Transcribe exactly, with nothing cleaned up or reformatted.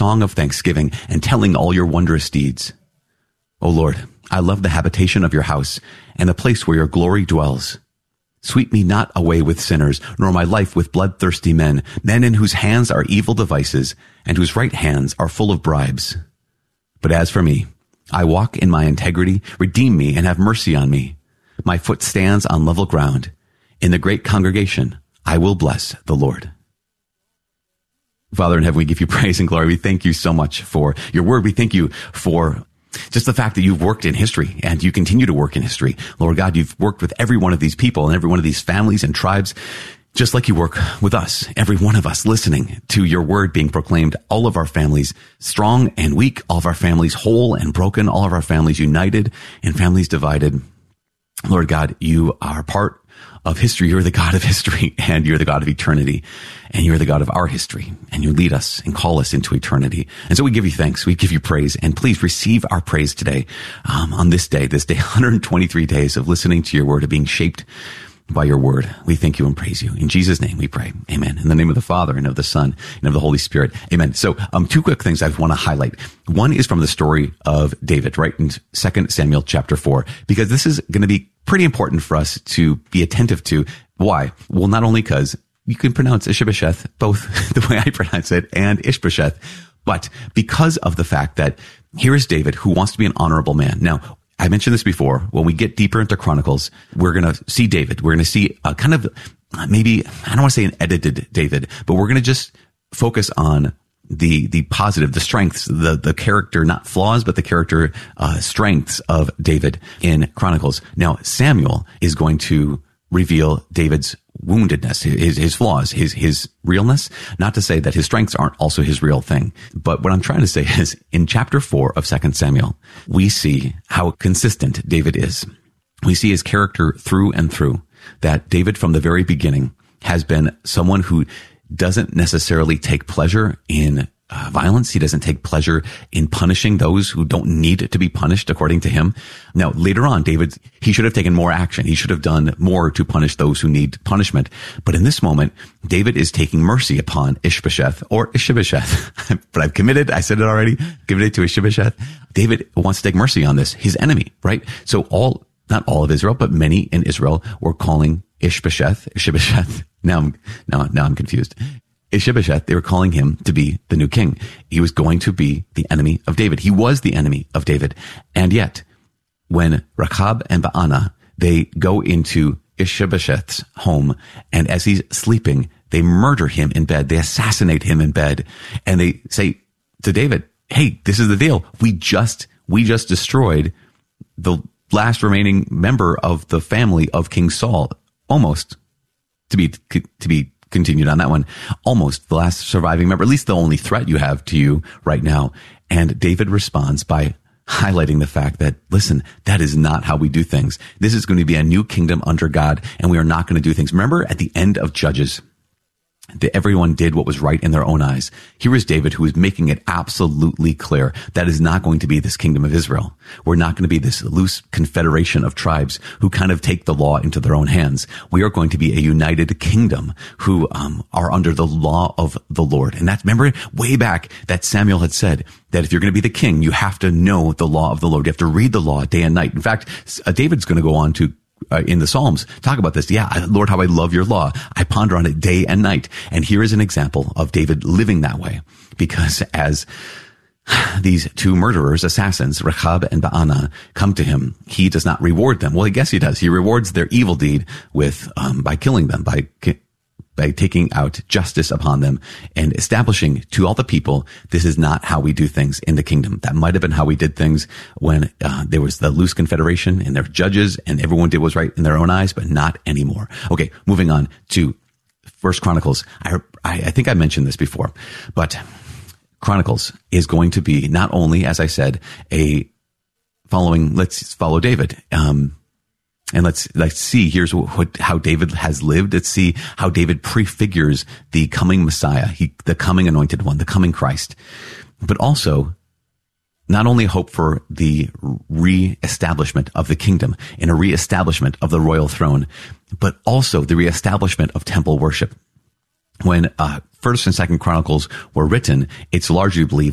song of thanksgiving and telling all your wondrous deeds. O Lord, I love the habitation of your house and the place where your glory dwells. Sweep me not away with sinners, nor my life with bloodthirsty men, men in whose hands are evil devices and whose right hands are full of bribes. But as for me, I walk in my integrity. Redeem me and have mercy on me. My foot stands on level ground. In the great congregation, I will bless the Lord. Father in heaven, we give you praise and glory. We thank you so much for your word. We thank you for just the fact that you've worked in history and you continue to work in history. Lord God, you've worked with every one of these people and every one of these families and tribes, just like you work with us, every one of us listening to your word being proclaimed, all of our families strong and weak, all of our families whole and broken, all of our families united and families divided. Lord God, you are part of history. You're the God of history and you're the God of eternity and you're the God of our history and you lead us and call us into eternity. And so we give you thanks. We give you praise and please receive our praise today, um, on this day, this day, one hundred twenty-three days of listening to your word, of being shaped by your word. We thank you and praise you. In Jesus' name we pray. Amen. In the name of the Father and of the Son and of the Holy Spirit. Amen. So, um, two quick things I want to highlight. One is from the story of David, right in Second Samuel chapter four, because this is going to be pretty important for us to be attentive to. Why? Well, not only because you can pronounce Ishbosheth both the way I pronounce it and Ishbosheth, but because of the fact that here is David who wants to be an honorable man. Now, I mentioned this before. When we get deeper into Chronicles, we're going to see David. We're going to see a kind of maybe, I don't want to say an edited David, but we're going to just focus on the, the positive, the strengths, the, the character, not flaws, but the character, uh, strengths of David in Chronicles. Now, Samuel is going to reveal David's woundedness, his, his flaws, his, his realness. Not to say that his strengths aren't also his real thing. But what I'm trying to say is in chapter four of Second Samuel, we see how consistent David is. We see his character through and through, that David from the very beginning has been someone who doesn't necessarily take pleasure in uh, violence. He doesn't take pleasure in punishing those who don't need to be punished, according to him. Now, later on, David, he should have taken more action. He should have done more to punish those who need punishment. But in this moment, David is taking mercy upon Ishbosheth, or Ishbosheth. But I've committed, I said it already, given it to Ishbosheth. David wants to take mercy on this, his enemy, right? So all, not all of Israel, but many in Israel were calling Ishbosheth, Ishbosheth. Now I'm, now, now I'm confused. Ishbosheth, they were calling him to be the new king. He was going to be the enemy of David. He was the enemy of David. And yet, when Rechab and Baanah, they go into Ishbosheth's home, and as he's sleeping, they murder him in bed. They assassinate him in bed. And they say to David, hey, this is the deal. We just, we just destroyed the last remaining member of the family of King Saul. Almost, to be, to be continued on that one, almost the last surviving member, at least the only threat you have to you right now. And David responds by highlighting the fact that, listen, that is not how we do things. This is going to be a new kingdom under God, and we are not going to do things. Remember at the end of Judges, that everyone did what was right in their own eyes. Here is David, who is making it absolutely clear that is not going to be this kingdom of Israel. We're not going to be this loose confederation of tribes who kind of take the law into their own hands. We are going to be a united kingdom who um, are under the law of the Lord. And that's, remember, way back that Samuel had said that if you're going to be the king, you have to know the law of the Lord. You have to read the law day and night. In fact, uh, David's going to go on to Uh, in the Psalms, talk about this. Yeah, Lord, how I love your law. I ponder on it day and night. And here is an example of David living that way. Because as these two murderers, assassins, Rechab and Baanah, come to him, he does not reward them. Well, I guess he does. He rewards their evil deed with, um, by killing them, by by taking out justice upon them and establishing to all the people, this is not how we do things in the kingdom. That might have been how we did things when uh, there was the loose confederation and there were judges and everyone did what was right in their own eyes, but not anymore. Okay, moving on to First Chronicles. I, I, I think I mentioned this before, but Chronicles is going to be not only, as I said, a following, let's follow David, um, And let's, let's see, here's what, how David has lived. Let's see how David prefigures the coming Messiah, he, the coming anointed one, the coming Christ. But also, not only hope for the re-establishment of the kingdom and a re-establishment of the royal throne, but also the re-establishment of temple worship. When uh, First and Second Chronicles were written, it's largely believed